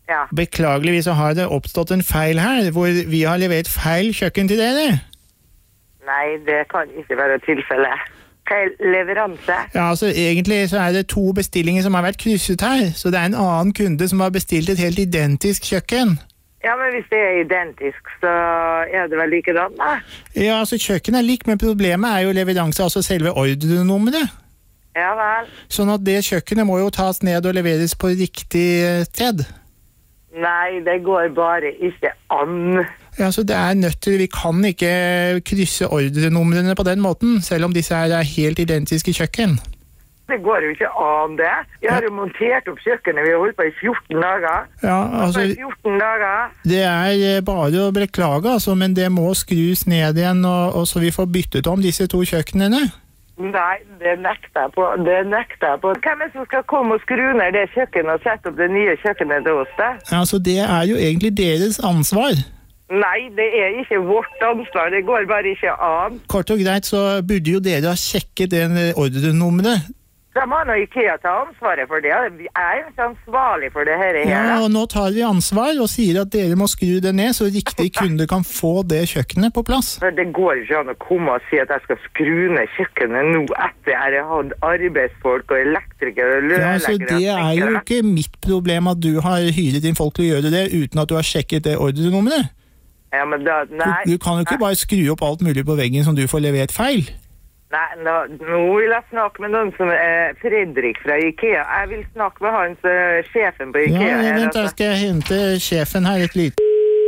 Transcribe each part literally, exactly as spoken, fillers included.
Ja. Beklageligvis så har det oppstått en feil her, hvor vi har levert feil kjøkken til dere. Nei, det kan ikke være tilfellet. Feil leveranse. Ja, altså egentlig så er det to bestillinger som har vært krysset her, så det er en annen kunde som har bestilt et helt identisk kjøkken. Ja, men hvis det er identisk, så er det vel likedan, da? Ja, altså kjøkken er lik, men problemet er jo leveranse, altså selve ordrenummeret. Ja vel. Sånn at det kjøkkenet må jo tas ned og leveres på riktig sted. Nei, det går bare ikke an. Ja, så det er nødt til, vi kan ikke krysse ordrenumrene på den måten, selv om disse her er helt identiske kjøkken. Det går jo ikke an det. Jeg har jo montert opp kjøkkenet, vi har holdt på i fjorten dager. Ja, altså, fjorten dager. det er bare å beklage, altså, men det må skrus ned igjen, og, og så vi får byttet om disse to kjøkkenene. Nei, det nekter jeg på. Det nekter jeg på. Hvem er det som skal komme og skru ned det kjøkkenet og sette opp det nye kjøkkenet til oss, da? Altså, det er jo egentlig deres ansvar. Nei, det er ikke vårt ansvar. Det går bare ikke an. Kort og greit så burde jo dere ha sjekket den ordrenummeret. Da må nå IKEA ta ansvaret for det. Vi er jo ikke ansvarlig for det her. Ja, og nå tar vi ansvar og sier at dere må skru det ned, så riktig kunde kan få det kjøkkenet på plass. Det går ikke an å komme og si at jeg skal skru ned kjøkkenet nå etter jeg har hatt arbeidsfolk og elektrikere og lønleggere. Ja, så det er jo ikke mitt problem at du har hyret inn folk til å gjøre det uten at du har sjekket det ordrenummeret. Ja, men da, nei. Du, du kan jo ikke bare skru opp alt mulig på veggen som du får levert feil. Nei, nå, nå vil jeg snakke med noen som er Fredrik fra IKEA. Jeg vil snakke med hans uh, sjefen på IKEA. Ja, vent, da skal jeg hente sjefen her et lite.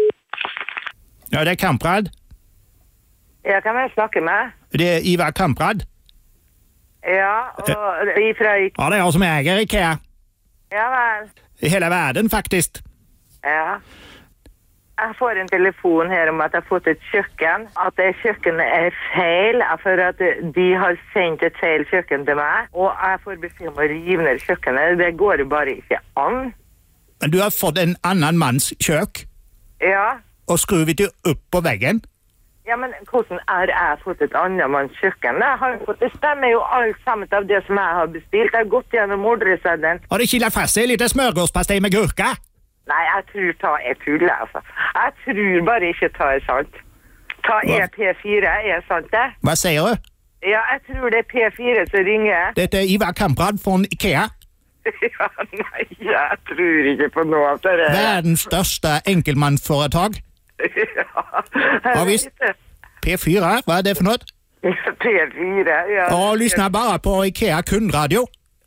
Ja, det er Kamprad. Ja, kan jeg snakke med? Det er Ivar Kamprad. Ja, og vi fra IKEA. Ja, det er jeg som eier IKEA. Ja vel. I hele verden, faktisk. Ja. Jeg får en telefon her om at jeg har fått et kjøkken, at det kjøkkenet er feil, for at de har sendt et feil kjøkken til meg, og jeg får beskjed om å rive ned kjøkkenet. Det går jo bare ikke an. Men du har fått en annen manns kjøk, Ja. og skruvet det opp på veggen. Ja, men hvordan har jeg fått et annet manns kjøkken? Jeg har fått, det stemmer jo alt sammen av det som jeg har bestilt. Jeg har gått gjennom ordreseddelen. Har det kilet fast seg litt smørgårdspastei med gurka? Nei, jeg tror ta er tull, altså. Jeg tror bare ikke ta er sant. Ta er P fire, er sant det? Hva sier du? Ja, jeg tror det er P fire som ringer. Dette er Ivar Kamprad fra IKEA. Ja, nei, jeg tror ikke på noe av det. Verdens største enkeltmannsforetak. Ja, Ja, visst. P fire, hva er det for noe? P fire, ja. Og lyssna bare på IKEA kundradio.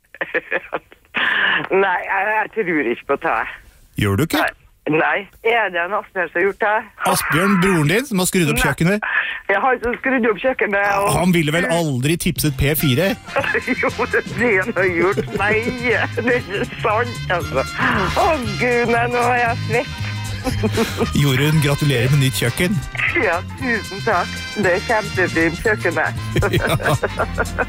Nei, jeg, jeg tror ikke på det. Gjør du ikke? Nei, er det en Asbjørn som har gjort det? Asbjørn, broren din, som har skrudd opp kjøkkenet. Jeg har ikke skrudd opp kjøkkenet. Og... Han ville vel aldri tipset P fire? Jo, det er det han har gjort. Nei, det er ikke sant, altså. Å, Gud, nei, nå har jeg svett. Jorunn, gratulerer med nytt kjøkken. Ja, tusen takk. Det er kjempefint kjøkkenet. Ja.